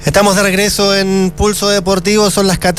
Estamos de regreso en Pulso Deportivo, son las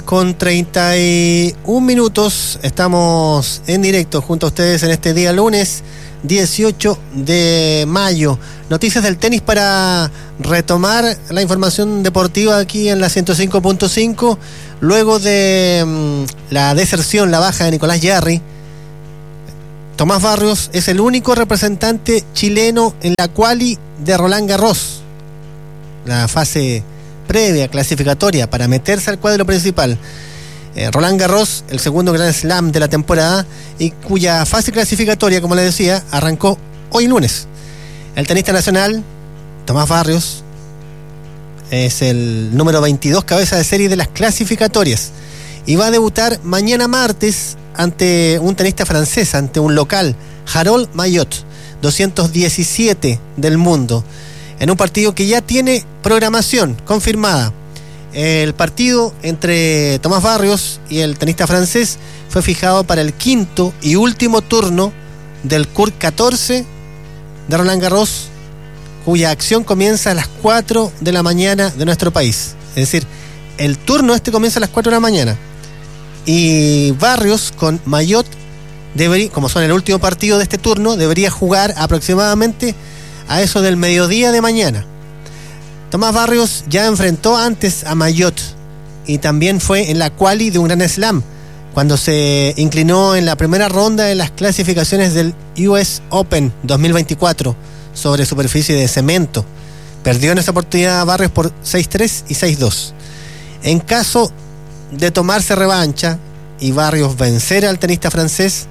14:31. Estamos en directo junto a ustedes en este día lunes 18 de mayo. Noticias del tenis para retomar la información deportiva aquí en la 105.5. Luego de la deserción, la baja de Nicolás Jarry, Tomás Barrios es el único representante chileno en la quali de Roland Garros, la fase previa clasificatoria para meterse al cuadro principal. Roland Garros, el segundo Grand Slam de la temporada y cuya fase clasificatoria, como les decía, arrancó hoy lunes. El tenista nacional, Tomás Barrios, es el número 22 cabeza de serie de las clasificatorias y va a debutar mañana martes ante un tenista francés, ante un local, Harold Mayot, 217 del mundo, en un partido que ya tiene programación confirmada. El partido entre Tomás Barrios y el tenista francés fue fijado para el quinto y último turno del Court 14 de Roland Garros, cuya acción comienza a las 4 de la mañana de nuestro país. Es decir, el turno comienza a las 4 de la mañana. Y Barrios con Mayot, como son el último partido de este turno, debería jugar aproximadamente a eso del mediodía de mañana. Tomás Barrios ya enfrentó antes a Mayot y también fue en la quali de un Grand Slam, cuando se inclinó en la primera ronda de las clasificaciones del US Open 2024 sobre superficie de cemento. Perdió en esa oportunidad Barrios por 6-3 y 6-2. En caso de tomarse revancha y Barrios vencer al tenista francés,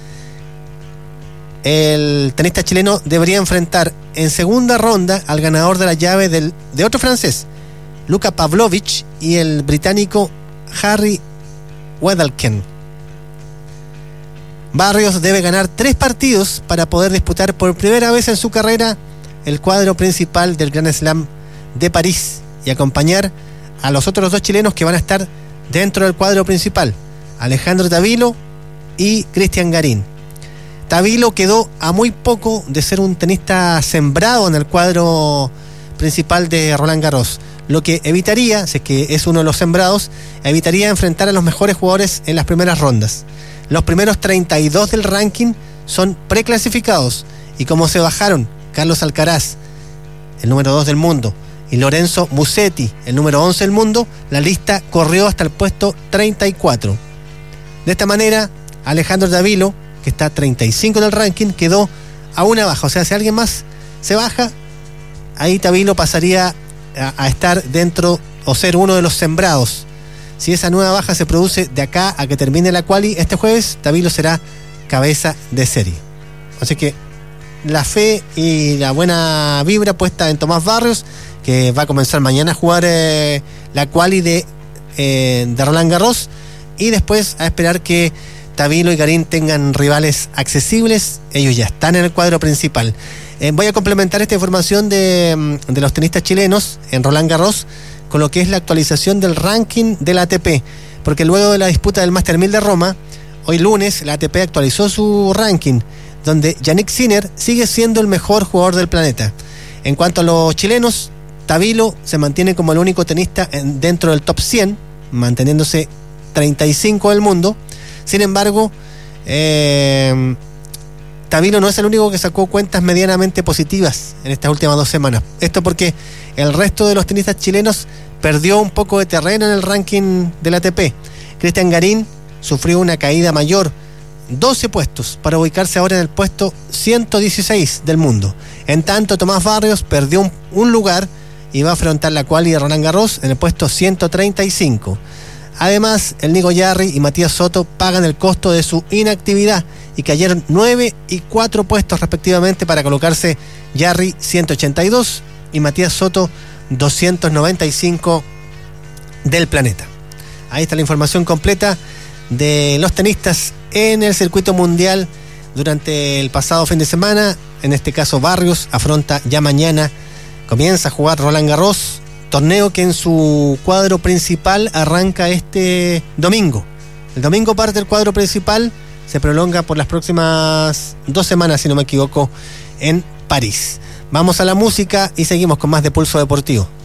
el tenista chileno debería enfrentar en segunda ronda al ganador de la llave de otro francés, Luka Pavlovich, y el británico Harry Wedelken. Barrios debe ganar 3 partidos para poder disputar por primera vez en su carrera el cuadro principal del Grand Slam de París y acompañar a los otros 2 chilenos que van a estar dentro del cuadro principal, Alejandro Tavilo y Cristian Garín. Tavilo quedó a muy poco de ser un tenista sembrado en el cuadro principal de Roland Garros, lo que evitaría, si es que es uno de los sembrados, evitaría enfrentar a los mejores jugadores en las primeras rondas. Los primeros 32 del ranking son preclasificados y como se bajaron Carlos Alcaraz, el número 2 del mundo, y Lorenzo Musetti, el número 11 del mundo, la lista corrió hasta el puesto 34. De esta manera, Alejandro Tavilo, que está 35 en el ranking, quedó a una baja. O sea, si alguien más se baja, ahí Tavilo pasaría a estar dentro o ser uno de los sembrados. Si esa nueva baja se produce de acá a que termine la quali este jueves, Tavilo será cabeza de serie. Así que la fe y la buena vibra puesta en Tomás Barrios, que va a comenzar mañana a jugar la quali de Roland Garros, y después a esperar que Tavilo y Garín tengan rivales accesibles. Ellos ya están en el cuadro principal. Voy a complementar esta información de los tenistas chilenos en Roland Garros con lo que es la actualización del ranking del ATP, porque luego de la disputa del Master 1000 de Roma, hoy lunes la ATP actualizó su ranking, donde Yannick Sinner sigue siendo el mejor jugador del planeta. En cuanto a los chilenos, Tavilo se mantiene como el único tenista dentro del top 100, manteniéndose 35 del mundo. Sin embargo, Tavilo no es el único que sacó cuentas medianamente positivas en estas últimas 2 semanas. Esto porque el resto de los tenistas chilenos perdió un poco de terreno en el ranking del ATP. Cristian Garín sufrió una caída mayor, 12 puestos, para ubicarse ahora en el puesto 116 del mundo. En tanto, Tomás Barrios perdió un lugar y va a afrontar la quali de Roland Garros en el puesto 135. Además, el Nico Jarry y Matías Soto pagan el costo de su inactividad y cayeron 9 y 4 puestos respectivamente para colocarse Jarry 182 y Matías Soto 295 del planeta. Ahí está la información completa de los tenistas en el circuito mundial durante el pasado fin de semana. En este caso, Barrios afronta ya mañana, comienza a jugar Roland Garros, torneo que en su cuadro principal arranca este domingo. El domingo parte el cuadro principal, se prolonga por las próximas 2 semanas, si no me equivoco, en París. Vamos a la música y seguimos con más de Pulso Deportivo.